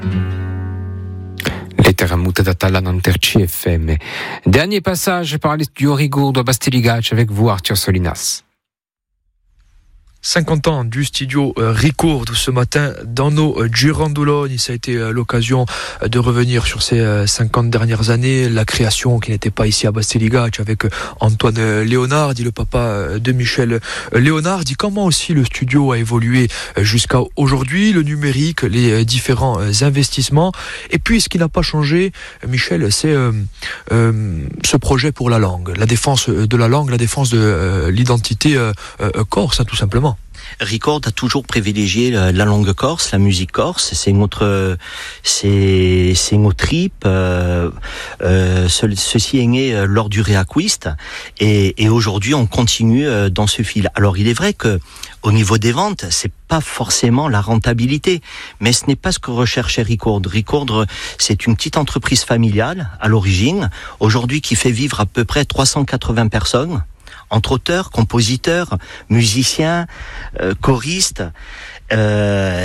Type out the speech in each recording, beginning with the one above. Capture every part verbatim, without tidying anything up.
Lettera mutata talana C F M. Dernier passage par les studios Rigourdo à Bastiligaccio avec vous, Arthur Solinas. cinquante ans du studio Ricourdo ce matin dans nos Girandoloni. Ça a été l'occasion de revenir sur ces cinquante dernières années, la création qui n'était pas ici à Bastiligaccio avec Antoine Leonardi, le papa de Michel Leonardi. Comment aussi le studio a évolué jusqu'à aujourd'hui, le numérique, les différents investissements. Et puis ce qui n'a pas changé, Michel, c'est euh, euh, ce projet pour la langue, la défense de la langue, la défense de euh, l'identité euh, euh, corse, hein, tout simplement. Ricourdo a toujours privilégié la, la langue corse, la musique corse. C'est notre, c'est, c'est nos tripes. Euh, euh, ce, ceci est né lors du Reacquist et, et aujourd'hui on continue dans ce fil. Alors il est vrai que au niveau des ventes, c'est pas forcément la rentabilité, mais ce n'est pas ce que recherchait Ricourdo. Ricourdo, c'est une petite entreprise familiale à l'origine, aujourd'hui qui fait vivre à peu près trois cent quatre-vingts personnes. Entre auteurs, compositeurs, musiciens, euh, choristes, euh,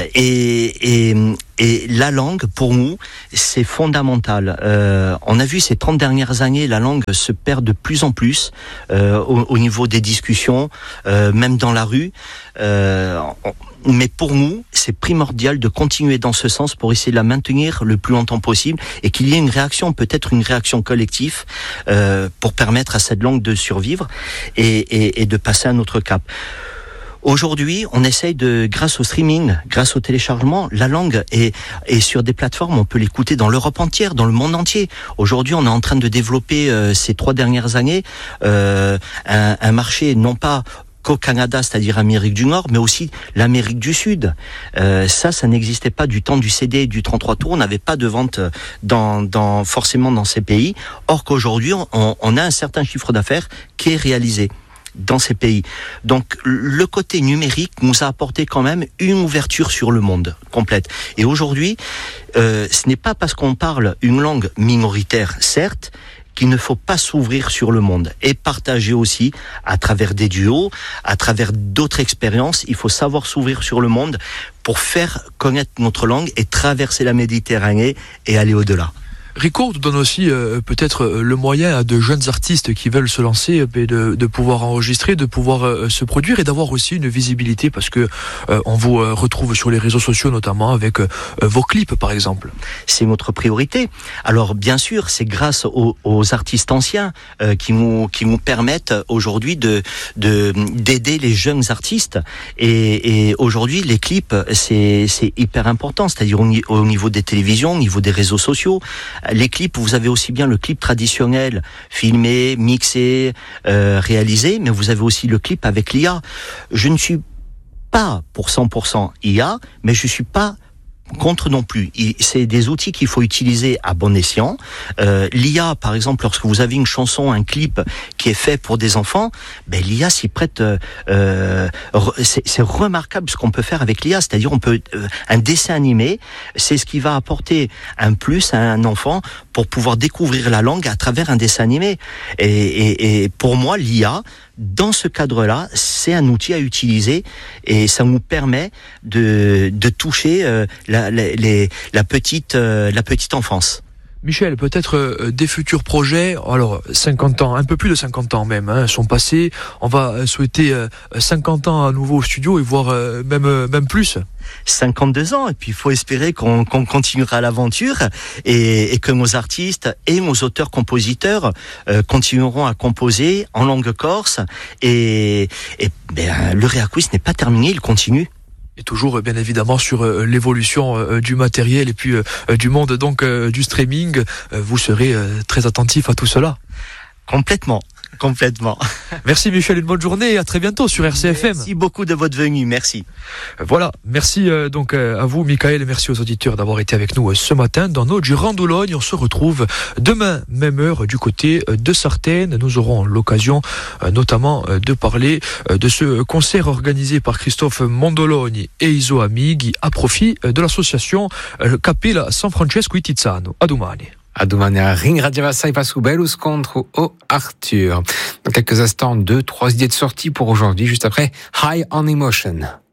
et, et, et la langue, pour nous, c'est fondamental. Euh, on a vu ces trente dernières années, la langue se perd de plus en plus euh, au, au niveau des discussions, euh, même dans la rue. Euh, on, Mais pour nous, c'est primordial de continuer dans ce sens pour essayer de la maintenir le plus longtemps possible et qu'il y ait une réaction, peut-être une réaction collective, euh, pour permettre à cette langue de survivre et, et, et de passer à un autre cap. Aujourd'hui, on essaye de, grâce au streaming, grâce au téléchargement, la langue est, est sur des plateformes, on peut l'écouter dans l'Europe entière, dans le monde entier. Aujourd'hui, on est en train de développer, euh, ces trois dernières années, euh, un, un marché non pas qu'au Canada, c'est-à-dire Amérique du Nord, mais aussi l'Amérique du Sud. Euh, ça, ça n'existait pas du temps du C D et du trente-trois tours. On n'avait pas de vente dans, dans, forcément dans ces pays. Or qu'aujourd'hui, on, on a un certain chiffre d'affaires qui est réalisé dans ces pays. Donc, le côté numérique nous a apporté quand même une ouverture sur le monde complète. Et aujourd'hui, euh, ce n'est pas parce qu'on parle une langue minoritaire, certes, qu'il ne faut pas s'ouvrir sur le monde et partager aussi à travers des duos, à travers d'autres expériences. Il faut savoir s'ouvrir sur le monde pour faire connaître notre langue et traverser la Méditerranée et aller au-delà. Ricourdo donne aussi euh, peut-être euh, le moyen à de jeunes artistes qui veulent se lancer euh, de, de pouvoir enregistrer, de pouvoir euh, se produire et d'avoir aussi une visibilité parce que euh, on vous euh, retrouve sur les réseaux sociaux notamment avec euh, vos clips par exemple. C'est notre priorité. Alors bien sûr, c'est grâce aux, aux artistes anciens euh, qui nous qui nous permettent aujourd'hui de de d'aider les jeunes artistes et, et aujourd'hui les clips c'est c'est hyper important, c'est-à-dire au, au niveau des télévisions, au niveau des réseaux sociaux. Les clips, vous avez aussi bien le clip traditionnel, filmé, mixé, euh, réalisé, mais vous avez aussi le clip avec l'I A. Je ne suis pas pour cent pour cent I A, mais je suis pas contre non plus. C'est des outils qu'il faut utiliser à bon escient. Euh, L'I A, par exemple, lorsque vous avez une chanson, un clip qui est fait pour des enfants, ben l'I A s'y prête. Euh, c'est remarquable ce qu'on peut faire avec l'I A. C'est-à-dire, on peut euh, un dessin animé, c'est ce qui va apporter un plus à un enfant pour pouvoir découvrir la langue à travers un dessin animé. Et, et, et pour moi, l'I A, dans ce cadre-là, c'est un outil à utiliser et ça nous permet de, de toucher euh, la, la, les, la, petite, euh, la petite enfance. Michel, peut-être euh, des futurs projets, alors cinquante ans, un peu plus de cinquante ans même, hein, sont passés, on va souhaiter euh, cinquante ans à nouveau au studio et voir euh, même, euh, même plus. cinquante-deux ans, et puis il faut espérer qu'on qu'on continuera l'aventure et, et que nos artistes et nos auteurs-compositeurs euh, continueront à composer en langue corse et, et ben, le Reacquist n'est pas terminé, il continue. Et toujours bien évidemment sur euh, l'évolution euh, du matériel et puis euh, du monde donc euh, du streaming, euh, vous serez euh, très attentif à tout cela. Complètement, complètement. Merci Michel, une bonne journée et à très bientôt sur R C F M. Merci beaucoup de votre venue, merci. Voilà, merci euh, donc euh, à vous Michael et merci aux auditeurs d'avoir été avec nous euh, ce matin dans nos Girandoloni. On se retrouve demain, même heure, du côté euh, de Sartène. Nous aurons l'occasion euh, notamment euh, de parler euh, de ce concert organisé par Christophe Mondoloni et Iso Amighi à profit euh, de l'association euh, Cappella San Francesco Tizzano. A domani. A domani a ringraziava assai per su bello scontro o Arthur. Dans quelques instants, deux, trois idées de sortie pour aujourd'hui, juste après High on Emotion.